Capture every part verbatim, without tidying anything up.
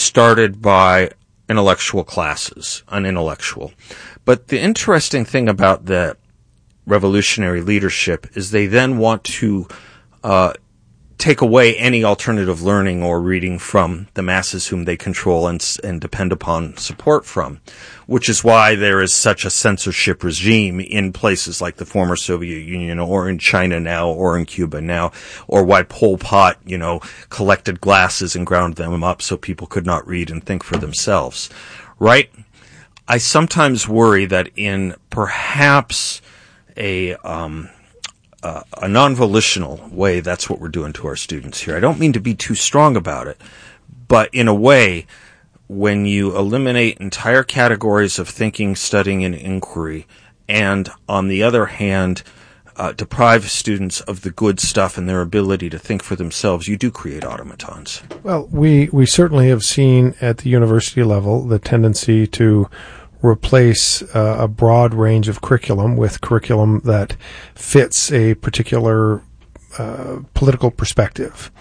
started by intellectual classes, an intellectual. But the interesting thing about the revolutionary leadership is they then want to uh, take away any alternative learning or reading from the masses whom they control and, and depend upon support from, which is why there is such a censorship regime in places like the former Soviet Union or in China now or in Cuba now, or why Pol Pot, you know, collected glasses and ground them up so people could not read and think for themselves, right? I sometimes worry that in perhaps a um Uh, a non-volitional way, that's what we're doing to our students here. I don't mean to be too strong about it, but in a way, when you eliminate entire categories of thinking, studying, and inquiry, and on the other hand, uh, deprive students of the good stuff and their ability to think for themselves, you do create automatons. Well, we, we certainly have seen at the university level the tendency to replace uh, a broad range of curriculum with curriculum that fits a particular uh, political perspective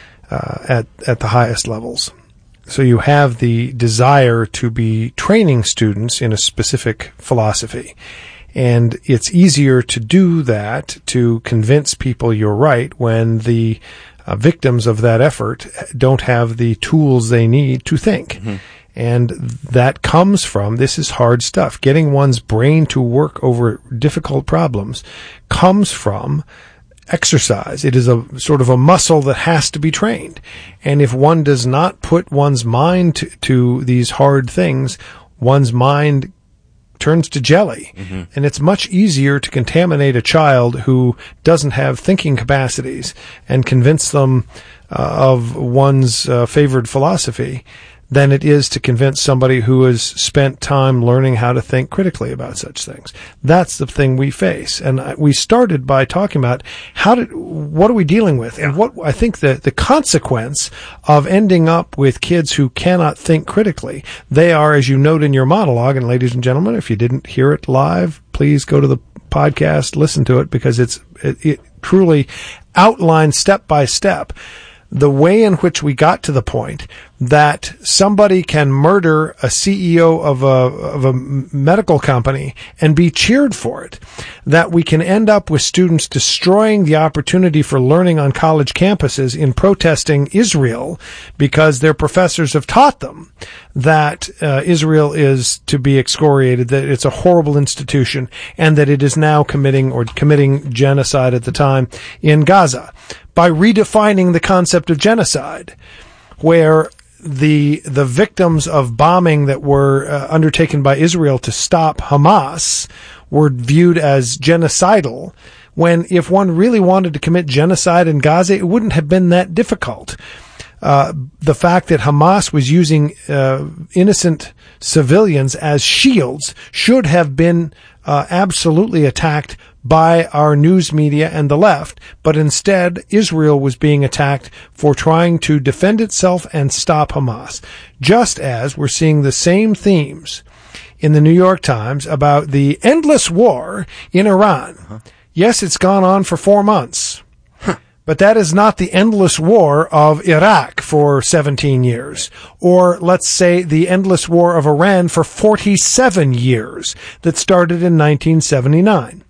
uh, at at the highest levels. So you have the desire to be training students in a specific philosophy. And it's easier to do that, to convince people you're right, when the uh, victims of that effort don't have the tools they need to think. Mm-hmm. And that comes from, this is hard stuff, getting one's brain to work over difficult problems comes from exercise. It is a sort of a muscle that has to be trained. And if one does not put one's mind to, to these hard things, one's mind turns to jelly. Mm-hmm. And it's much easier to contaminate a child who doesn't have thinking capacities and convince them uh, of one's uh, favored philosophy than it is to convince somebody who has spent time learning how to think critically about such things. That's the thing we face. And we started by talking about how did, what are we dealing with? And what I think the, the consequence of ending up with kids who cannot think critically, they are, as you note in your monologue, and ladies and gentlemen, if you didn't hear it live, please go to the podcast, listen to it, because it's, it, it truly outlines step by step the way in which we got to the point that somebody can murder a C E O of a, of a medical company and be cheered for it, that we can end up with students destroying the opportunity for learning on college campuses in protesting Israel because their professors have taught them that uh, Israel is to be excoriated, that it's a horrible institution, and that it is now committing or committing genocide at the time in Gaza, by redefining the concept of genocide, where the the victims of bombing that were uh, undertaken by Israel to stop Hamas were viewed as genocidal, when if one really wanted to commit genocide in Gaza, it wouldn't have been that difficult. Uh, the fact that Hamas was using uh, innocent civilians as shields should have been uh, absolutely attacked by our news media and the left, but instead Israel was being attacked for trying to defend itself and stop Hamas. Just as we're seeing the same themes in the New York Times about the endless war in Iran. Uh-huh. Yes, it's gone on for four months. But that is not the endless war of Iraq for seventeen years, or let's say the endless war of Iran for forty-seven years that started in nineteen seventy-nine.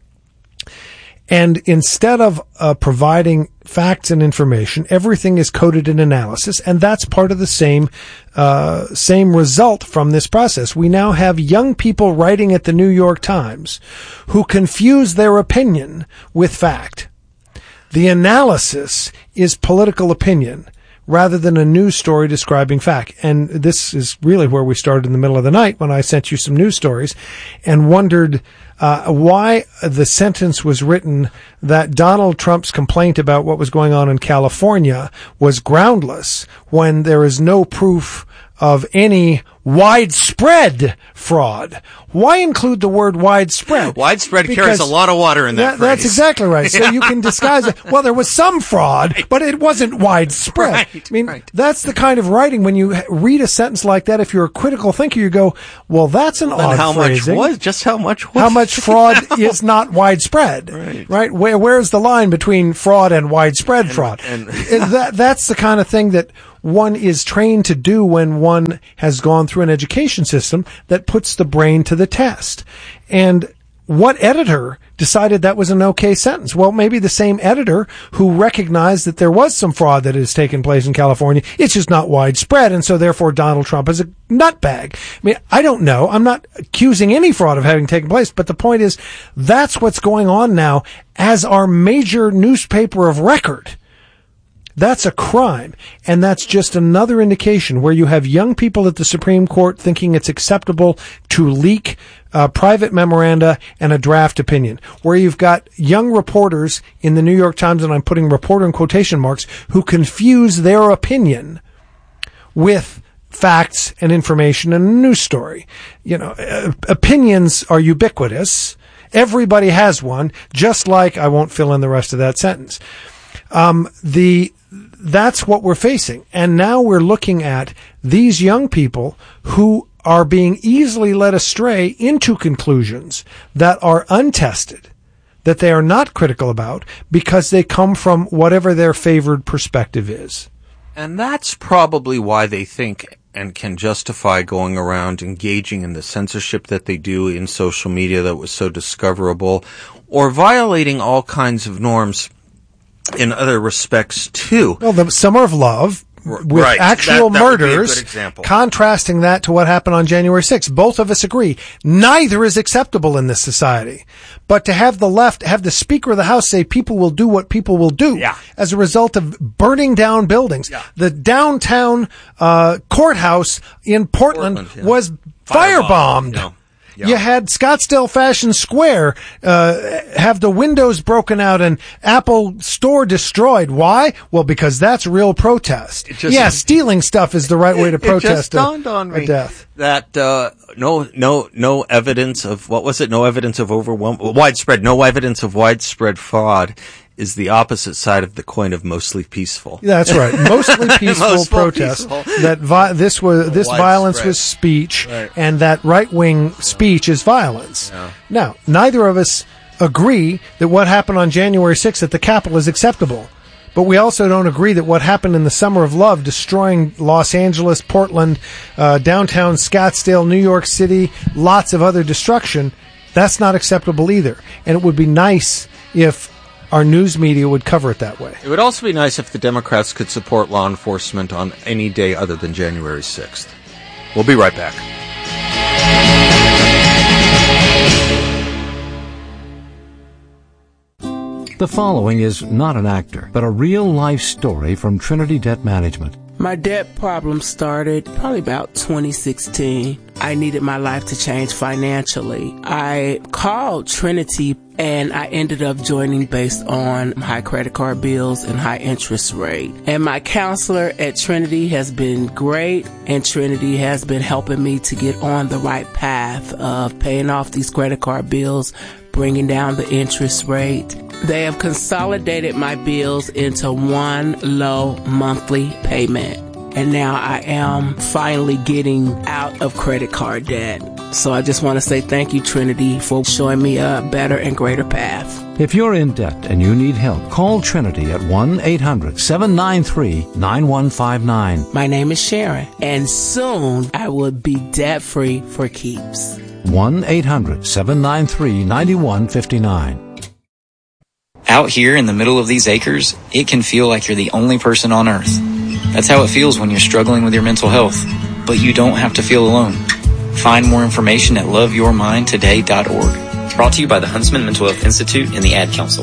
And instead of uh, providing facts and information, everything is coded in analysis, and that's part of the same uh same result from this process. We now have young people writing at the New York Times who confuse their opinion with fact. The analysis is political opinion rather than a news story describing fact. And this is really where we started in the middle of the night when I sent you some news stories and wondered uh, why the sentence was written that Donald Trump's complaint about what was going on in California was groundless when there is no proof of any widespread fraud. Why include the word widespread? Widespread because carries a lot of water in that, that That's exactly right. So you can disguise it. Well, there was some fraud, right, but it wasn't widespread. Right, I mean, right. That's the kind of writing when you read a sentence like that, if you're a critical thinker, you go, well, that's an well, odd how phrasing. Much was, just how much was How much fraud is not widespread, right? right? Where, where's the line between fraud and widespread and, fraud? And, that, that's the kind of thing that one is trained to do when one has gone through an education system that puts the brain to the test. And what editor decided that was an okay sentence? Well, maybe the same editor who recognized that there was some fraud that has taken place in California. It's just not widespread, and so therefore Donald Trump is a nutbag. I mean, I don't know. I'm not accusing any fraud of having taken place, but the point is that's what's going on now as our major newspaper of record. That's a crime, and that's just another indication where you have young people at the Supreme Court thinking it's acceptable to leak uh, private memoranda and a draft opinion, where you've got young reporters in the New York Times, and I'm putting reporter in quotation marks, who confuse their opinion with facts and information in a news story. You know, uh, opinions are ubiquitous. Everybody has one, just like I won't fill in the rest of that sentence. Um, the That's what we're facing. And now we're looking at these young people who are being easily led astray into conclusions that are untested, that they are not critical about, because they come from whatever their favored perspective is. And that's probably why they think and can justify going around engaging in the censorship that they do in social media that was so discoverable, or violating all kinds of norms in other respects too. Well, the Summer of Love, with right. actual that, that murders, would be a good example. Contrasting that to what happened on January sixth. Both of us agree. Neither is acceptable in this society. But to have the left, have the Speaker of the House say people will do what people will do yeah. as a result of burning down buildings. Yeah. The downtown uh courthouse in Portland, Portland yeah. was firebombed. Yeah. Yeah. You had Scottsdale Fashion Square uh have the windows broken out and Apple Store destroyed. Why? Well, because that's real protest. Just, yeah, stealing stuff is the right way to protest it just a, dawned on me a death. That uh no no no evidence of what was it? No evidence of overwhelming widespread. No evidence of widespread fraud is the opposite side of the coin of mostly peaceful. That's right. Mostly peaceful Most protest. Peaceful. That vi- this was this Widespread. violence was speech, right. and that right-wing speech is violence. Yeah. Now, neither of us agree that what happened on January sixth at the Capitol is acceptable. But we also don't agree that what happened in the Summer of Love, destroying Los Angeles, Portland, uh, downtown Scottsdale, New York City, lots of other destruction, that's not acceptable either. And it would be nice if our news media would cover it that way. It would also be nice if the Democrats could support law enforcement on any day other than January sixth. We'll be right back. The following is not an actor, but a real-life story from Trinity Debt Management. My debt problem started probably about twenty sixteen. I needed my life to change financially. I called Trinity and I ended up joining based on high credit card bills and high interest rate. And my counselor at Trinity has been great, and Trinity has been helping me to get on the right path of paying off these credit card bills, bringing down the interest rate. They have consolidated my bills into one low monthly payment. And now I am finally getting out of credit card debt. So I just want to say thank you, Trinity, for showing me a better and greater path. If you're in debt and you need help, call Trinity at one eight hundred seven nine three nine one five nine. My name is Sharon, and soon I will be debt-free for keeps. one eight hundred seven nine three nine one five nine. Out here in the middle of these acres, it can feel like you're the only person on earth. That's how it feels when you're struggling with your mental health. But you don't have to feel alone. Find more information at love your mind today dot org. Brought to you by the Huntsman Mental Health Institute and the Ad Council.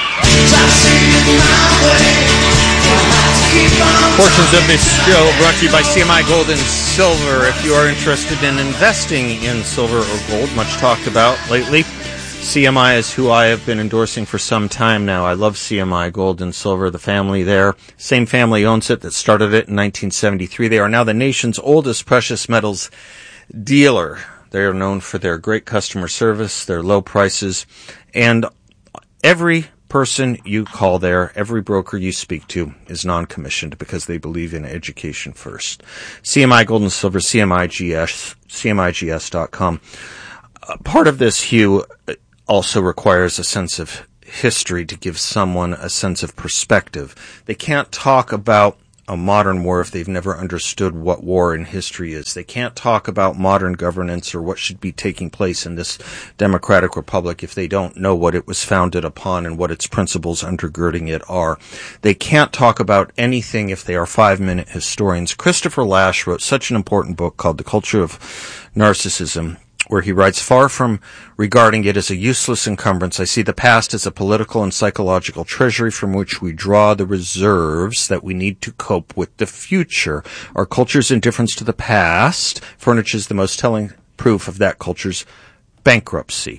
Portions of this show brought to you by C M I Gold and Silver. If you are interested in investing in silver or gold, much talked about lately, C M I is who I have been endorsing for some time now. I love C M I Gold and Silver, the family there. Same family owns it that started it in nineteen seventy-three. They are now the nation's oldest precious metals dealer. They are known for their great customer service, their low prices, and every person you call there, every broker you speak to is non-commissioned because they believe in education first. C M I Gold and Silver, C M I G S, C M I G S dot com. Uh, part of this, Hugh, also requires a sense of history to give someone a sense of perspective. They can't talk about a modern war if they've never understood what war in history is. They can't talk about modern governance or what should be taking place in this democratic republic if they don't know what it was founded upon and what its principles undergirding it are. They can't talk about anything if they are five-minute historians. Christopher Lasch wrote such an important book called The Culture of Narcissism, where he writes, far from regarding it as a useless encumbrance, I see the past as a political and psychological treasury from which we draw the reserves that we need to cope with the future. Our culture's indifference to the past furnishes the most telling proof of that culture's bankruptcy.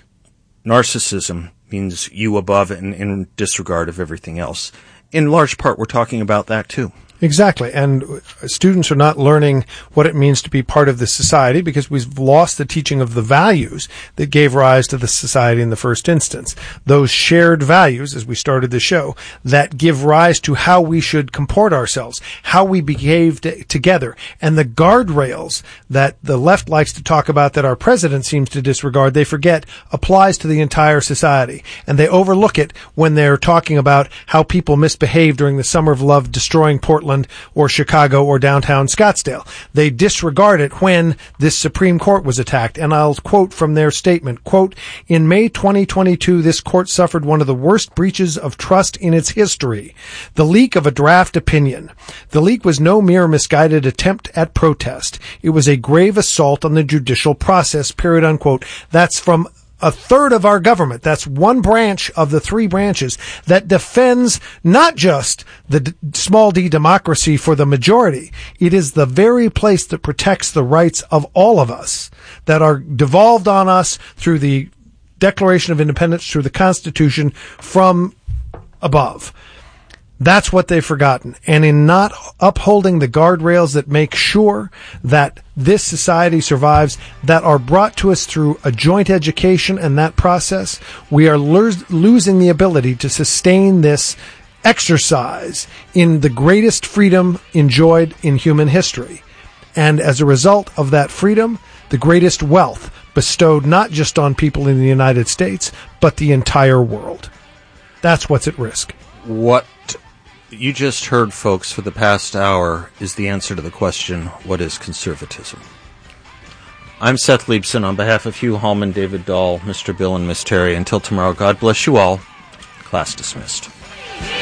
Narcissism means you above and in disregard of everything else. In large part, we're talking about that too. Exactly. And students are not learning what it means to be part of this society because we've lost the teaching of the values that gave rise to the society in the first instance. Those shared values, as we started the show, that give rise to how we should comport ourselves, how we behave t- together, and the guardrails that the left likes to talk about that our president seems to disregard, they forget applies to the entire society. And they overlook it when they're talking about how people misbehave during the Summer of Love, destroying Portland or Chicago or downtown Scottsdale. They disregard it when this Supreme Court was attacked. And I'll quote from their statement, quote, in May twenty twenty-two, this court suffered one of the worst breaches of trust in its history. The leak of a draft opinion. The leak was no mere misguided attempt at protest. It was a grave assault on the judicial process, period, unquote. That's from a third of our government. That's one branch of the three branches that defends not just the d- small d democracy for the majority. It is the very place that protects the rights of all of us that are devolved on us through the Declaration of Independence, through the Constitution from above. That's what they've forgotten. And in not upholding the guardrails that make sure that this society survives, that are brought to us through a joint education and that process, we are lo- losing the ability to sustain this exercise in the greatest freedom enjoyed in human history. And as a result of that freedom, the greatest wealth bestowed not just on people in the United States, but the entire world. That's what's at risk. What you just heard, folks, for the past hour is the answer to the question, what is conservatism? I'm Seth Leibson on behalf of Hugh Hallman, David Dahl, Mister Bill, and Miss Terry. Until tomorrow, God bless you all. Class dismissed.